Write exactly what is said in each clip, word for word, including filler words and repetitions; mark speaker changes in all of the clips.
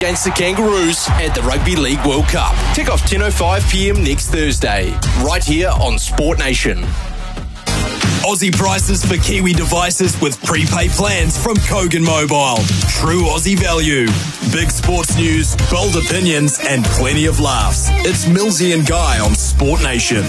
Speaker 1: Against the Kangaroos at the Rugby League World Cup. Kick off ten oh five p.m. next Thursday, right here on Sport Nation. Aussie prices for Kiwi devices with prepaid plans from Kogan Mobile. True Aussie value. Big sports news, bold opinions, and plenty of laughs. It's Millsy and Guy on Sport Nation.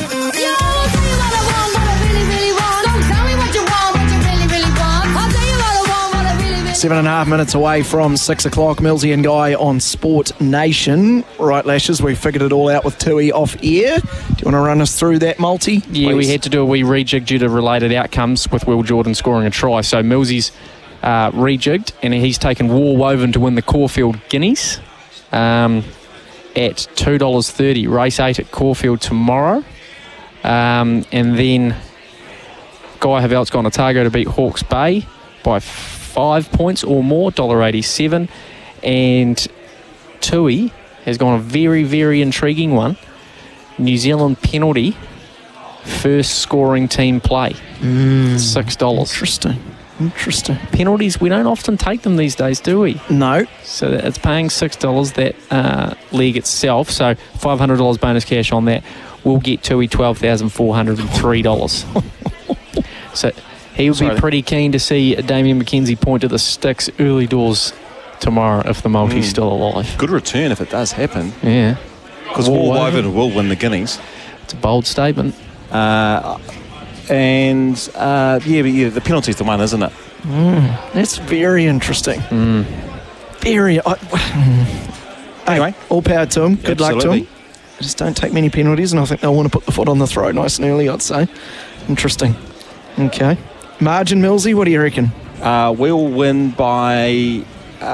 Speaker 2: Seven and a half minutes away from six o'clock. Millsy and Guy on Sport Nation. Right, Lashes, we figured it all out with Tui off air. Do you want to run us through that, multi?
Speaker 3: Yeah, please? We had to do a wee rejig due to related outcomes with Will Jordan scoring a try. So Millsy's uh, rejigged, and he's taken War Woven to win the Caulfield Guineas um, at two dollars thirty. Race eight at Caulfield tomorrow. Um, and then Guy Havelt's gone Otago to beat Hawke's Bay by five points or more, one dollar eighty-seven. And Tui has gone a very, very intriguing one. New Zealand penalty, first scoring team play,
Speaker 2: mm,
Speaker 3: six dollars.
Speaker 2: Interesting. Interesting.
Speaker 3: Penalties, we don't often take them these days, do we?
Speaker 2: No.
Speaker 3: So it's paying six dollars, that uh, leg itself. So five hundred dollars bonus cash on that. We'll get Tui twelve thousand four hundred three dollars. So he'll Sorry. be pretty keen to see Damien McKenzie point to the sticks early doors tomorrow if the multi's mm. still alive.
Speaker 4: Good return if it does happen.
Speaker 3: Yeah.
Speaker 4: Because War Woven will win the Guineas.
Speaker 3: It's a bold statement.
Speaker 4: Uh, and, uh, yeah, but yeah, the penalty's the one, isn't it?
Speaker 2: Mm. That's very interesting.
Speaker 3: Mm.
Speaker 2: Very. Uh, anyway, hey, all power to him. Good Absolutely. luck to him. I just don't take many penalties, and I think they'll want to put the foot on the throat nice and early, I'd say. Interesting. Okay. Margin, Millsy, what do you reckon?
Speaker 4: Uh, we'll win by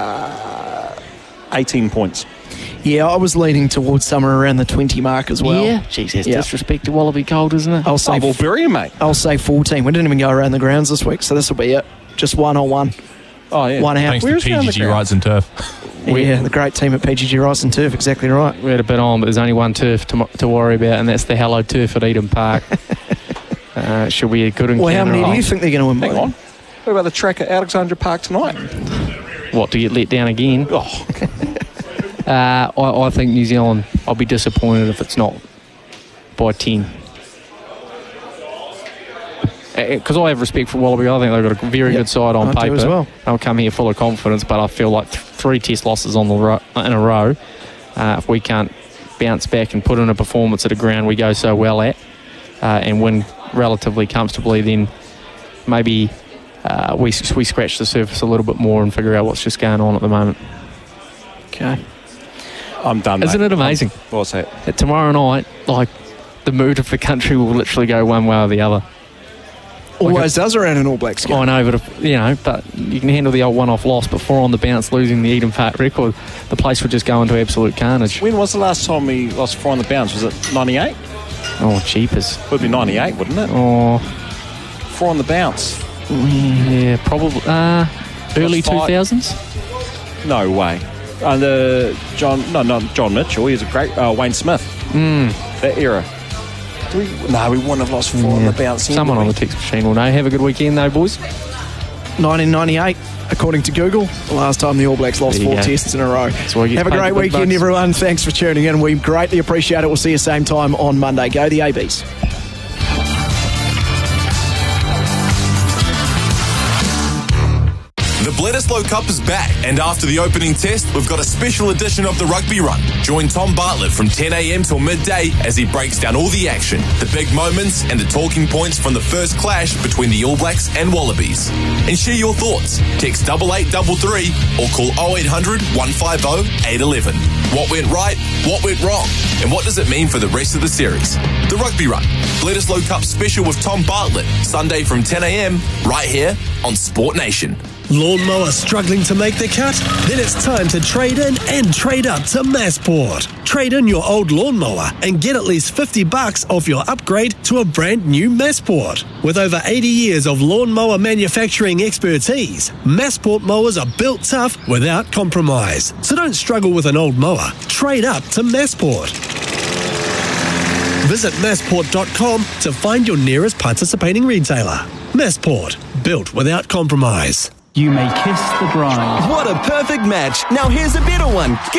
Speaker 4: uh, eighteen points.
Speaker 2: Yeah, I was leaning towards somewhere around the twenty mark as well.
Speaker 3: Yeah, jeez, that's yeah. disrespect to Wallaby Gold, isn't it?
Speaker 2: I'll say
Speaker 4: oh, we'll bury him, mate.
Speaker 2: I'll say fourteen. We didn't even go around the grounds this week, so this will be it. Just one on one.
Speaker 4: Oh, yeah.
Speaker 2: One out.
Speaker 5: Thanks Where's to P G G Rights and Turf.
Speaker 2: Yeah, the great team at P G G Rights and Turf, exactly right.
Speaker 3: We had a bit on, but there's only one turf to, to worry about, and that's the Hello Turf at Eden Park. Uh, should be a good encounter.
Speaker 2: Well, how many do you think they're going to win?
Speaker 4: Hang
Speaker 2: by?
Speaker 4: on. What about the track at Alexandra Park tonight?
Speaker 3: What, to get let down again?
Speaker 4: Oh.
Speaker 3: uh, I, I think New Zealand, I'll be disappointed if it's not by ten. Because I have respect for Wallaby. I think they've got a very yep. good side on
Speaker 2: I
Speaker 3: paper.
Speaker 2: Do as well.
Speaker 3: They'll come here full of confidence, but I feel like th- three test losses on the ro- in a row, uh, if we can't bounce back and put in a performance at a ground we go so well at, uh, and win relatively comfortably, then maybe uh, we we scratch the surface a little bit more and figure out what's just going on at the moment.
Speaker 2: Okay.
Speaker 4: I'm done,
Speaker 3: Isn't
Speaker 4: mate.
Speaker 3: it amazing?
Speaker 4: I'm, what's that?
Speaker 3: That tomorrow night, like, the mood of the country will literally go one way or the other.
Speaker 2: Always like does around an All Blacks game.
Speaker 3: I know, but if, you know, but you can handle the old one-off loss, but four on the bounce, losing the Eden Park record, the place would just go into absolute carnage.
Speaker 4: When was the last time we lost four on the bounce? Was it ninety-eight?
Speaker 3: Oh, cheapers.
Speaker 4: Would be ninety-eight, wouldn't it?
Speaker 3: Oh,
Speaker 4: four on the bounce.
Speaker 3: Yeah, probably. Uh, early two thousands.
Speaker 4: No way. Under John, no, not John Mitchell. He was a great uh, Wayne Smith.
Speaker 3: Mm.
Speaker 4: That era. Do we, no, we wouldn't have lost four yeah. on the bounce.
Speaker 3: Someone on the text machine will know. Have a good weekend, though, boys.
Speaker 2: nineteen ninety-eight, according to Google, the last time the All Blacks lost four go. tests in a row. Have a great weekend, bucks. everyone. Thanks for tuning in. We greatly appreciate it. We'll see you same time on Monday. Go the A Bs.
Speaker 1: The Bledisloe Cup is back, and after the opening test, we've got a special edition of the Rugby Run. Join Tom Bartlett from ten a.m. till midday as he breaks down all the action, the big moments, and the talking points from the first clash between the All Blacks and Wallabies. And share your thoughts. Text double eight double three or call oh eight hundred, one five oh, eight one one. What went right? What went wrong? And what does it mean for the rest of the series? The Rugby Run, Bledisloe Cup special with Tom Bartlett, Sunday from ten a.m. right here on Sport Nation.
Speaker 6: Lawnmower struggling to make the cut? Then it's time to trade in and trade up to Massport. Trade in your old lawnmower and get at least fifty bucks off your upgrade to a brand new Massport. With over eighty years of lawnmower manufacturing expertise, Massport mowers are built tough without compromise. So don't struggle with an old mower. Trade up to Massport. Visit massport dot com to find your nearest participating retailer. Massport, built without compromise.
Speaker 7: You may kiss the bride.
Speaker 8: What a perfect match. Now here's a better one.